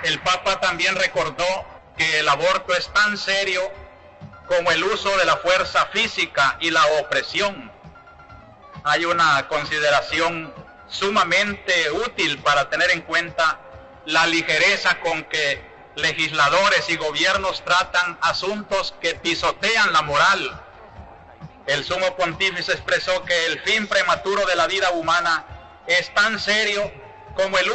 El Papa también recordó que el aborto es tan serio como el uso de la fuerza física y la opresión. Hay una consideración sumamente útil para tener en cuenta la ligereza con que legisladores y gobiernos tratan asuntos que pisotean la moral. El Sumo Pontífice expresó que el fin prematuro de la vida humana es tan serio como el